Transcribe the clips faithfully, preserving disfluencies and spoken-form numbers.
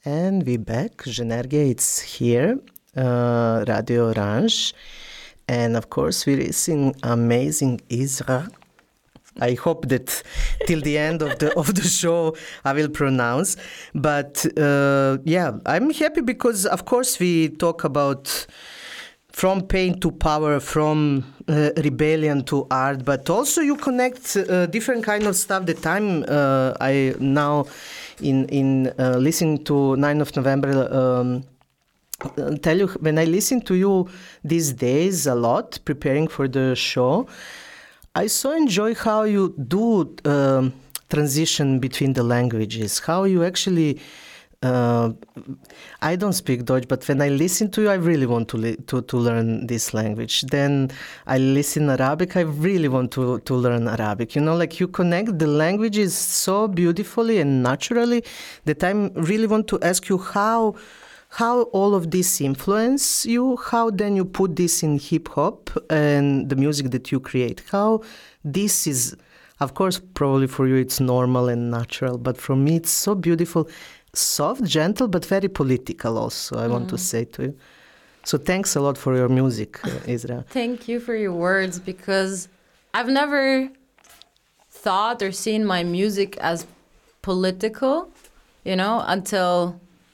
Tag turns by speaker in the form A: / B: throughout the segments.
A: And we back. Genergia, it's here. Uh, Radio Orange. And of course, we're listening amazing Isra. I hope that till the end of the of the show I will pronounce. But uh, yeah, I'm happy because of course we talk about from pain to power, from uh, rebellion to art, but also you connect uh, different kind of stuff that I'm uh, I now in in uh, listening to ninth of November. Um, I'll tell you, when I listen to you these days a lot, preparing for the show, I so enjoy how you do um, transition between the languages, how you actually, uh, I don't speak Deutsch, but when I listen to you, I really want to li- to, to learn this language. Then I listen Arabic, I really want to, to learn Arabic. You know, like you connect the languages so beautifully and naturally that I really want to ask you how how all of this influence you, how then you put this in hip-hop and the music that you create, how this is, of course, probably for you it's normal and natural, but for me it's so beautiful, soft, gentle, but very political also, I mm. want to say to you. So thanks a lot for your music, uh, Isra.
B: Thank you for your words, because I've never thought or seen my music as political, you know, until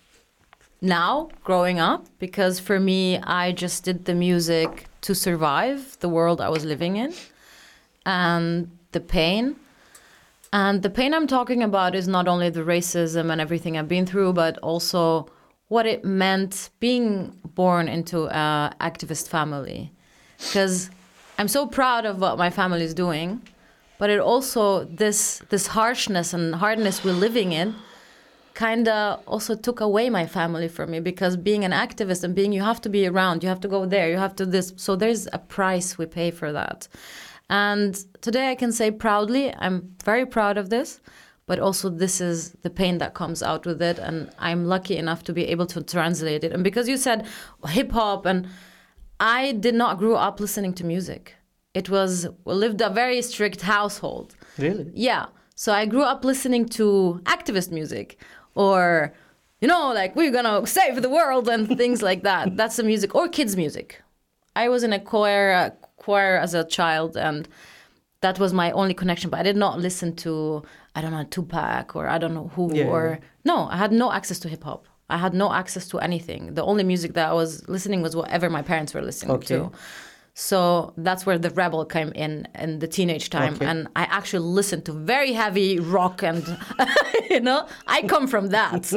B: now, growing up, because for me, I just did the music to survive the world I was living in and the pain. And the pain I'm talking about is not only the racism and everything I've been through, but also what it meant being born into an activist family. Because I'm so proud of what my family is doing, but it also, this this harshness and hardness we're living in, kind of also took away my family from me, because being an activist and being, you have to be around, you have to go there, you have to this. So there's a price we pay for that. And today I can say proudly, I'm very proud of this, but also this is the pain that comes out with it. And I'm lucky enough to be able to translate it. And because you said hip hop, and I did not grow up listening to music. It was, we lived a very strict household.
A: Really?
B: Yeah. So I grew up listening to activist music. Or, you know, like, we're going to save the world and things like that. That's the music. Or kids' music. I was in a choir, a choir as a child, and that was my only connection. But I did not listen to, I don't know, Tupac, or I don't know who.
A: Yeah,
B: or
A: yeah.
B: No, I had no access to hip-hop. I had no access to anything. The only music that I was listening was whatever my parents were listening
A: okay.
B: to. So that's where the rebel came in, in the teenage time.
A: Okay.
B: And I actually listened to very heavy rock and, you know, I come from that.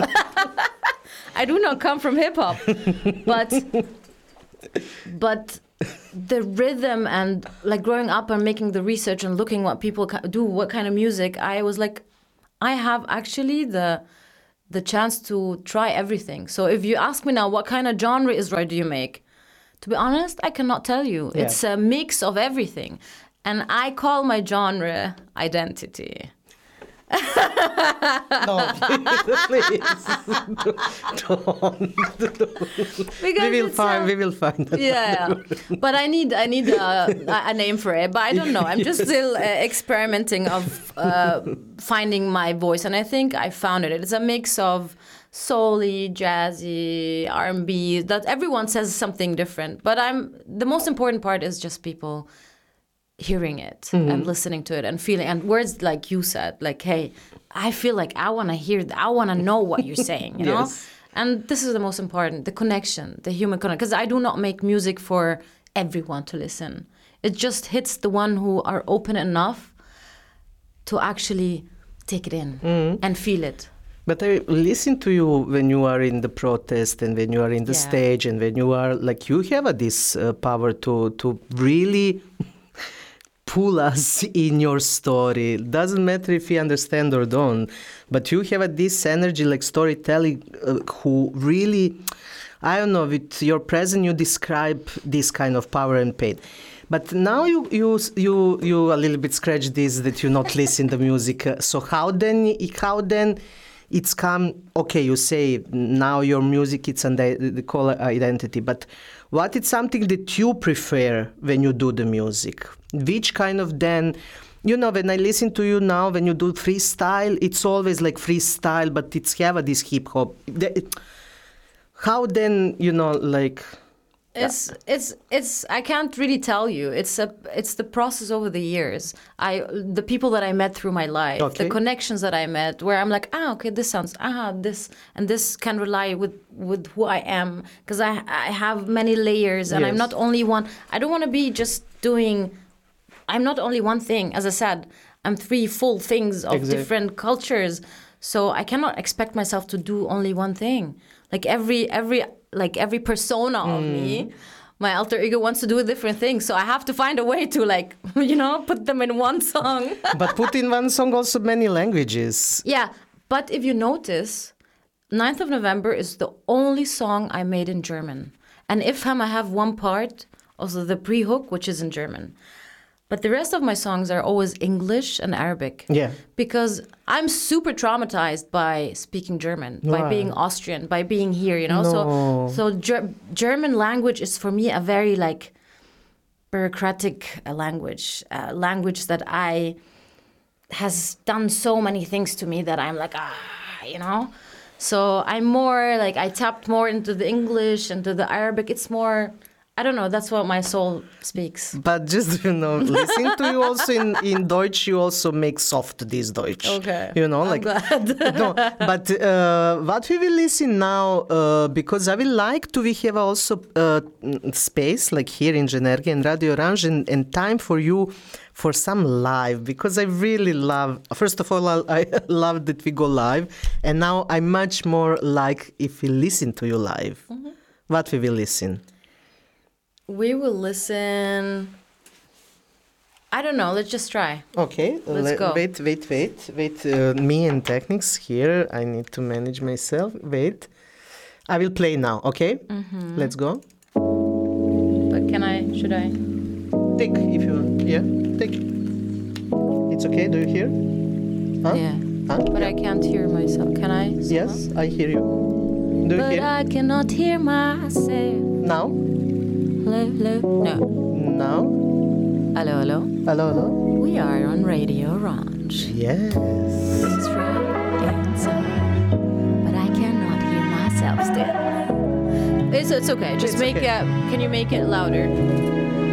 B: I do not come from hip hop. But, but the rhythm and like growing up and making the research and looking what people do, what kind of music, I was like, I have actually the the chance to try everything. So if you ask me now, what kind of genre Isra do you make? To be honest, I cannot tell you. Yeah. It's a mix of everything. And I call my genre identity.
A: No, please. Don't. We will find. A, we will find.
B: Yeah, but I need. I need a, a name for it. But I don't know. I'm just still uh, experimenting of uh, finding my voice, and I think I found it. It's a mix of soul-y, jazzy, R and B. That everyone says something different. But I'm. The most important part is just people hearing it mm-hmm. and listening to it and feeling, and words like you said, like, hey, I feel like I want to hear, I want to know what you're saying, you know?
A: Yes.
B: And this is the most important, the connection, the human connection. Because I do not make music for everyone to listen. It just hits the one who are open enough to actually take it in mm-hmm. and feel it.
A: But I listen to you when you are in the protest and when you are in the yeah. stage and when you are, like, you have a, this uh, power to to really pull us in your story. Doesn't matter if we understand or don't, but you have a, this energy, like storytelling, uh, who really, I don't know, with your presence you describe this kind of power and pain. But now you you you you a little bit scratch this that you not listen to music. So how then how then it's come? Okay, you say now your music it's under the call identity, but what is something that you prefer when you do the music? Which kind of then, you know, when I listen to you now, when you do freestyle, it's always like freestyle, but it's have this hip hop. How then, you know, like...
B: It's it's it's I can't really tell you. It's a it's the process over the years. I the people that I met through my life,
A: okay.
B: the connections that I met, where I'm like, ah, okay, this sounds ah this and this can rely with with who I am, because I I have many layers and yes. I'm not only one. I don't want to be just doing. I'm not only one thing. As I said, I'm three full things of exactly. different cultures. So I cannot expect myself to do only one thing. Like every every. like every persona of mm. me, my alter ego wants to do a different thing. So I have to find a way to like, you know, put them in one song.
A: But put in one song also many languages.
B: Yeah. But if you notice, ninth of November is the only song I made in German. And Ifham, I have one part, also the pre-hook, which is in German. But the rest of my songs are always English and Arabic.
A: Yeah.
B: Because I'm super traumatized by speaking German,
A: Why?
B: by being Austrian, by being here, you know.
A: No.
B: So so ger- German language is for me a very like bureaucratic uh, language, uh, language that I has done so many things to me that I'm like, ah, you know. So I'm more like I tapped more into the English, into the Arabic. It's more I don't know, that's what my soul speaks.
A: But just, you know, listening to you also in, in Deutsch, you also make soft this Deutsch.
B: Okay.
A: You know,
B: I'm
A: like.
B: glad.
A: No, but uh, what we will listen now, uh, because I will like to, we have also uh, space, like here in Genergia and Radio Orange, and, and time for you for some live, because I really love, first of all, I, I love that we go live, and now I much more like if we listen to you live. Mm-hmm. What we will listen?
B: We will listen. I don't know. Let's just try.
A: Okay.
B: Let's
A: Le-
B: go.
A: Wait, wait, wait, wait. Uh, me and techniques here. I need to manage myself. Wait. I will play now. Okay. Mm-hmm. Let's go.
B: But can I? Should I?
A: Take if you want. Yeah. Take. It's okay. Do you hear? Huh?
B: Yeah.
A: Huh?
B: But
A: yeah.
B: I can't hear myself. Can I? Somehow?
A: Yes, I hear you. Do you
B: but
A: hear?
B: I cannot hear myself.
A: Now.
B: Hello, hello. No.
A: Now?
B: Hello, hello.
A: Hello, hello.
B: We are on Radio Orange.
A: Yes.
B: This is right inside. But I cannot hear myself still. It's, it's okay. Just
A: It's
B: make
A: okay.
B: it. Can you make it louder?